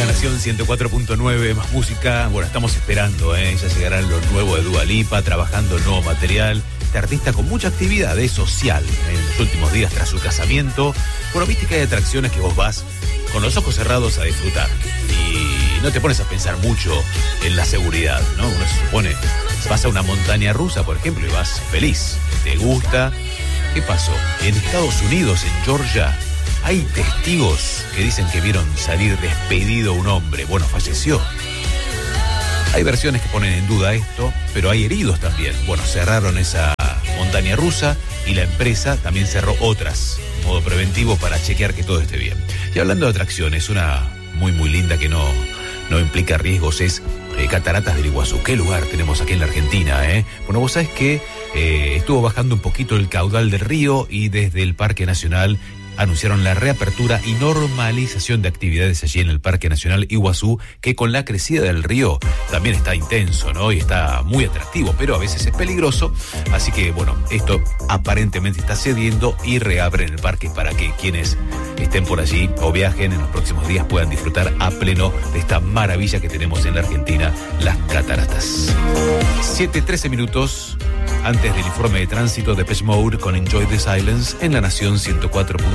La Nación 104.9, más música. Bueno, estamos esperando, ya llegará lo nuevo de Dua Lipa, trabajando el nuevo material. Este artista con mucha actividad social en los últimos días tras su casamiento. Bueno, viste que hay atracciones que vos vas con los ojos cerrados a disfrutar. Y no te pones a pensar mucho en la seguridad, ¿no? Uno se supone, vas a una montaña rusa, por ejemplo, y vas feliz. ¿Te gusta? ¿Qué pasó? En Estados Unidos, en Georgia, hay testigos que dicen que vieron salir despedido un hombre. Bueno, falleció. Hay versiones que ponen en duda esto, pero hay heridos también. Bueno, cerraron esa montaña rusa y la empresa también cerró otras, en modo preventivo, para chequear que todo esté bien. Y hablando de atracciones, una muy linda que no implica riesgos es Cataratas del Iguazú. ¿Qué lugar tenemos aquí en la Argentina? Bueno, vos sabés que estuvo bajando un poquito el caudal del río y desde el Parque Nacional anunciaron la reapertura y normalización de actividades allí en el Parque Nacional Iguazú, que con la crecida del río también está intenso, ¿no? Y está muy atractivo, pero a veces es peligroso. Así que, bueno, esto aparentemente está cediendo y reabren el parque para que quienes estén por allí o viajen en los próximos días puedan disfrutar a pleno de esta maravilla que tenemos en la Argentina, las cataratas. 7:13 minutos antes del informe de tránsito de Depeche Mode con Enjoy the Silence en La Nación 104.